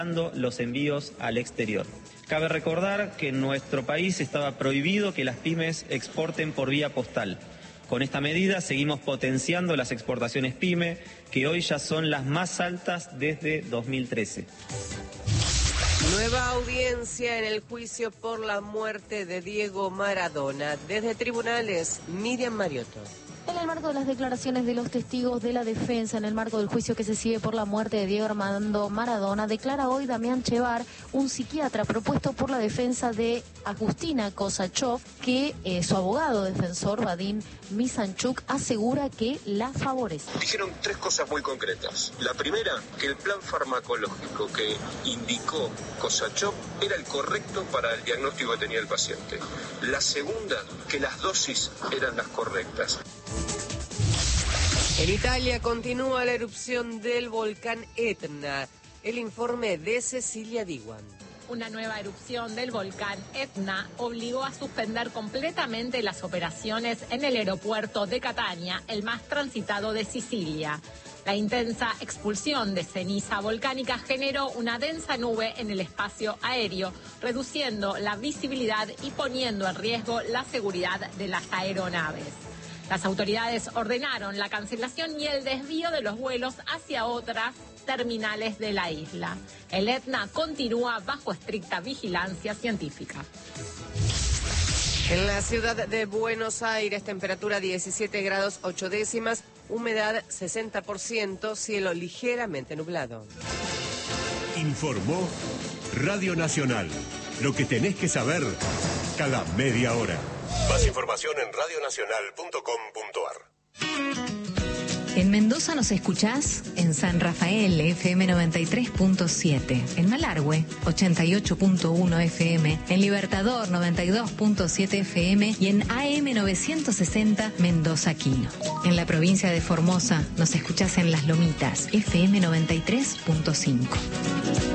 los envíos al exterior. Cabe recordar que en nuestro país estaba prohibido que las pymes exporten por vía postal. Con esta medida seguimos potenciando las exportaciones pyme, que hoy ya son las más altas desde 2013. Nueva audiencia en el juicio por la muerte de Diego Maradona. Desde tribunales, Miriam Mariotto. En el marco de las declaraciones de los testigos de la defensa, en el marco del juicio que se sigue por la muerte de Diego Armando Maradona, declara hoy Damián Chevar, un psiquiatra propuesto por la defensa de Agustina Kosachov, que su abogado defensor, Vadim Misanchuk, asegura que la favorece. Dijeron tres cosas muy concretas. La primera, que el plan farmacológico que indicó Kosachov era el correcto para el diagnóstico que tenía el paciente. La segunda, que las dosis eran las correctas. En Italia continúa la erupción del volcán Etna. El informe de Cecilia Diwan. Una nueva erupción del volcán Etna obligó a suspender completamente las operaciones en el aeropuerto de Catania, el más transitado de Sicilia. La intensa expulsión de ceniza volcánica generó una densa nube en el espacio aéreo, reduciendo la visibilidad y poniendo en riesgo la seguridad de las aeronaves. Las autoridades ordenaron la cancelación y el desvío de los vuelos hacia otras terminales de la isla. El Etna continúa bajo estricta vigilancia científica. En la ciudad de Buenos Aires, temperatura 17 grados 8 décimas, humedad 60%, cielo ligeramente nublado. Informó Radio Nacional. Lo que tenés que saber cada media hora. Más información en radionacional.com.ar. En Mendoza nos escuchás en San Rafael, FM 93.7, en Malargüe, 88.1 FM, en Libertador, 92.7 FM y en AM 960 Mendoza Quino. En la provincia de Formosa nos escuchás en Las Lomitas, FM 93.5.